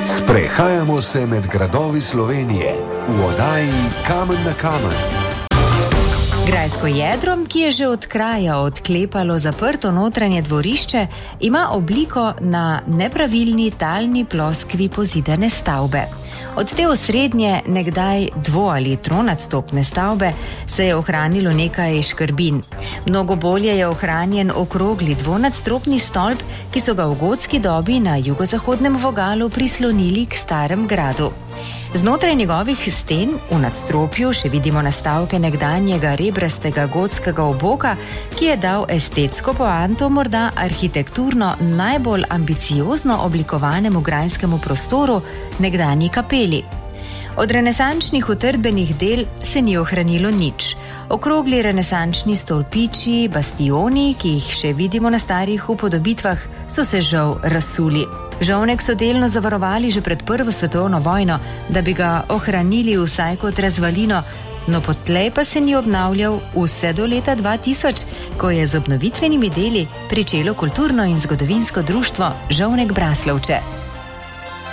Sprehajamo se med gradovi Slovenije v oddaji Kamen na kamen. Grajsko jedro, ki je že od kraja odklepalo zaprto notranje dvorišče, ima obliko na nepravilni talni ploskvi pozidane stavbe. Od te osrednje, nekdaj dvo- ali tronadstropne stavbe, se je ohranilo nekaj škrbin. Mnogo bolje je ohranjen okrogli dvonadstropni stolp, ki so ga v gotski dobi na jugozahodnem vogalu prislonili k starem gradu. Znotraj njegovih sten v nadstropju še vidimo nastavke nekdanjega rebrastega gotskega oboka, ki je dal estetsko poanto morda arhitekturno najbolj ambiciozno oblikovanemu grajskemu prostoru, nekdanji kapeli. Od renesančnih utrdbenih del se ni ohranilo nič. Okrogli renesančni stolpiči, bastioni, ki jih še vidimo na starih upodobitvah, so se žal razsuli. Žovnek so delno zavarovali že pred Prvo svetovno vojno, da bi ga ohranili vsaj kot razvalino, no potlej pa se ni obnavljal vse do leta 2000, ko je z obnovitvenimi deli pričelo kulturno in zgodovinsko društvo Žovnek Braslovče.